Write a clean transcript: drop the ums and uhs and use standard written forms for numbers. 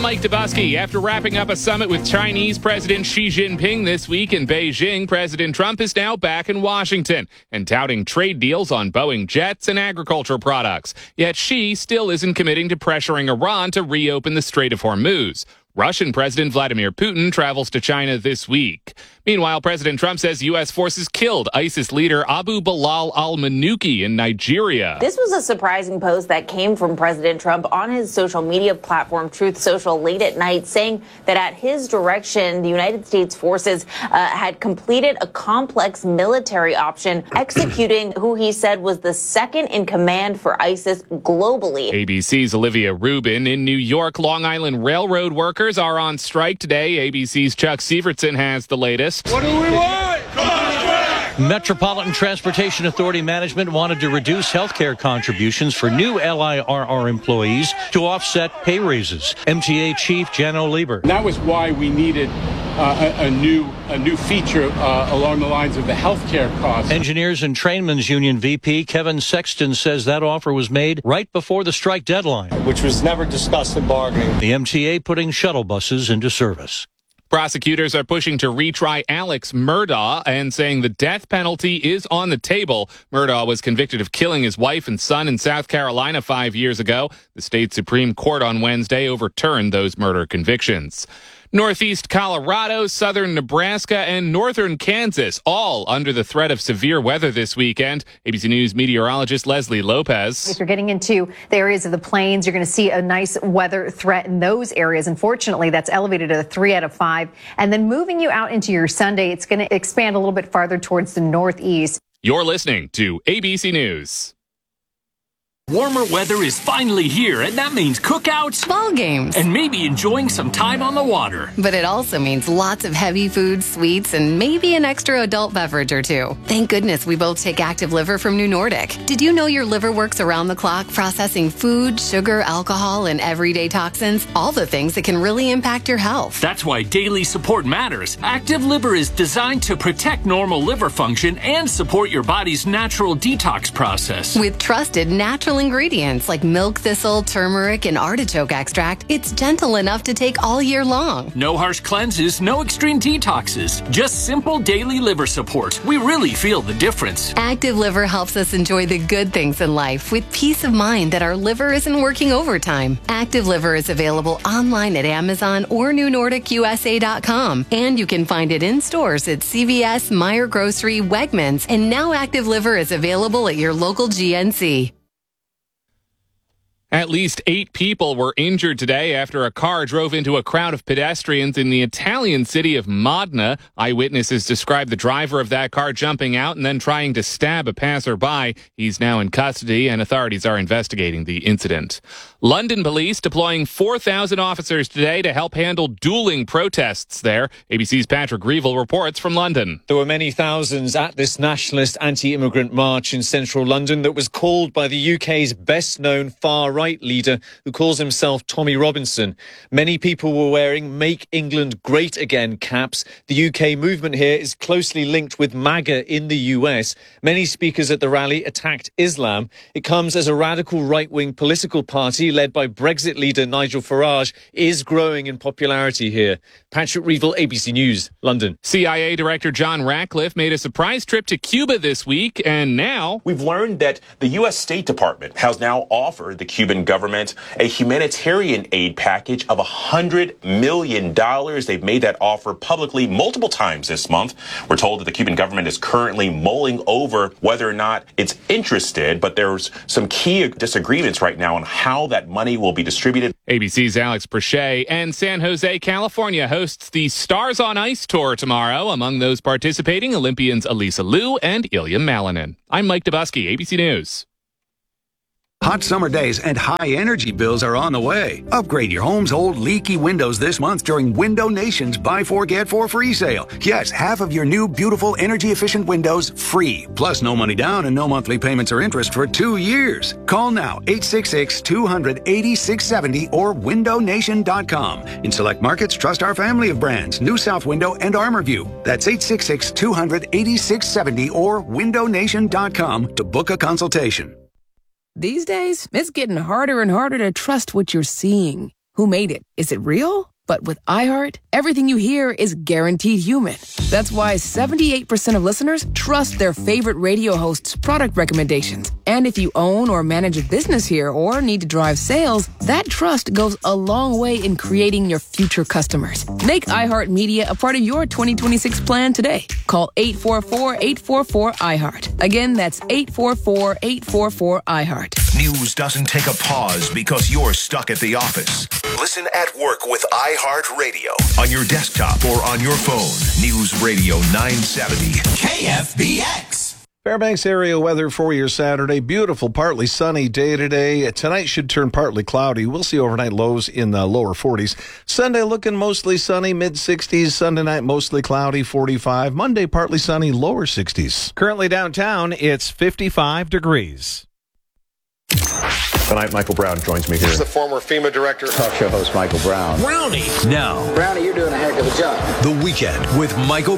Mike Dubusky. After wrapping up a summit with Chinese President Xi Jinping this week in Beijing, President Trump is now back in Washington and touting trade deals on Boeing jets and agricultural products. Yet Xi still isn't committing to pressuring Iran to reopen the Strait of Hormuz. Russian President Vladimir Putin travels to China this week. Meanwhile, President Trump says U.S. forces killed ISIS leader Abu Bilal al-Manuki in Nigeria. This was a surprising post that came from President Trump on his social media platform, Truth Social, late at night, saying that at his direction, the United States forces had completed a complex military option, executing who he said was the second in command for ISIS globally. ABC's Olivia Rubin. In New York, Long Island Railroad workers are on strike today. ABC's Chuck Sievertson has the latest. What do we want? Metropolitan Transportation Authority management wanted to reduce health care contributions for new LIRR employees to offset pay raises. MTA Chief Jan O'Lieber. That was why we needed a new feature along the lines of the health care costs. Engineers and Trainmen's Union VP Kevin Sexton says that offer was made right before the strike deadline, which was never discussed in bargaining. The MTA putting shuttle buses into service. Prosecutors are pushing to retry Alex Murdaugh and saying the death penalty is on the table. Murdaugh was convicted of killing his wife and son in South Carolina 5 years ago. The state Supreme Court on Wednesday overturned those murder convictions. Northeast Colorado, southern Nebraska, and northern Kansas, all under the threat of severe weather this weekend. ABC News meteorologist Leslie Lopez. If you're getting into the areas of the plains, you're going to see a nice weather threat in those areas. Unfortunately, that's elevated to a 3 out of 5. And then moving you out into your Sunday, it's going to expand a little bit farther towards the northeast. You're listening to ABC News. Warmer weather is finally here, and that means cookouts, ball games, and maybe enjoying some time on the water. But it also means lots of heavy food, sweets, and maybe an extra adult beverage or two. Thank goodness we both take Active Liver from New Nordic. Did you know your liver works around the clock processing food, sugar, alcohol, and everyday toxins? All the things that can really impact your health. That's why daily support matters. Active Liver is designed to protect normal liver function and support your body's natural detox process. With trusted natural ingredients like milk thistle, turmeric, and artichoke extract, it's gentle enough to take all year long. No harsh cleanses, no extreme detoxes, just simple daily liver support. We really feel the difference. Active Liver helps us enjoy the good things in life with peace of mind that our liver isn't working overtime. Active Liver is available online at Amazon or NewNordicUSA.com, and you can find it in stores at CVS, Meijer Grocery, Wegmans, and now Active Liver is available at your local GNC. At least 8 people were injured today after a car drove into a crowd of pedestrians in the Italian city of Modena. Eyewitnesses described the driver of that car jumping out and then trying to stab a passerby. He's now in custody, and authorities are investigating the incident. London police deploying 4,000 officers today to help handle dueling protests there. ABC's Patrick Greville reports from London. There were many thousands at this nationalist anti-immigrant march in central London that was called by the UK's best-known far-right leader who calls himself Tommy Robinson. Many people were wearing Make England Great Again caps. The UK movement here is closely linked with MAGA in the US. Many speakers at the rally attacked Islam. It comes as a radical right-wing political party led by Brexit leader Nigel Farage is growing in popularity here. Patrick Reevell, ABC News, London. CIA Director John Ratcliffe made a surprise trip to Cuba this week, and now we've learned that the U.S. State Department has now offered the Cuban government a humanitarian aid package of $100 million. They've made that offer publicly multiple times this month. We're told that the Cuban government is currently mulling over whether or not it's interested, but there's some key disagreements right now on how that money will be distributed. ABC's Alex Prochet. And San Jose, California hosts the Stars on Ice Tour tomorrow. Among those participating, Olympians Elisa Liu and Ilya Malinin. I'm Mike Dubusky, ABC News. Hot summer days and high energy bills are on the way. Upgrade your home's old leaky windows this month during Window Nation's Buy 4 Get 4 free sale. Yes, half of your new beautiful energy efficient windows free. Plus no money down and no monthly payments or interest for 2 years. Call now 866-200-8670 or windownation.com. In select markets, trust our family of brands, New South Window and ArmorView. That's 866-200-8670 or windownation.com to book a consultation. These days, it's getting harder and harder to trust what you're seeing. Who made it? Is it real? But with iHeart, everything you hear is guaranteed human. That's why 78% of listeners trust their favorite radio hosts' product recommendations. And if you own or manage a business here or need to drive sales, that trust goes a long way in creating your future customers. Make iHeartMedia a part of your 2026 plan today. Call 844-844-iHeart. Again, that's 844-844-iHeart. News doesn't take a pause because you're stuck at the office. Listen at work with iHeartRadio on your desktop or on your phone. News Radio 970 KFBX. Fairbanks area weather for your Saturday. Beautiful, partly sunny day today. Tonight should turn partly cloudy. We'll see overnight lows in the lower 40s. Sunday looking mostly sunny, mid-60s. Sunday night mostly cloudy, 45. Monday partly sunny, lower 60s. Currently downtown, it's 55 degrees. Tonight, Michael Brown joins me here. This is the former FEMA director. Talk show host Michael Brown. Brownie. Now. Brownie, you're doing a heck of a job. The Weekend with Michael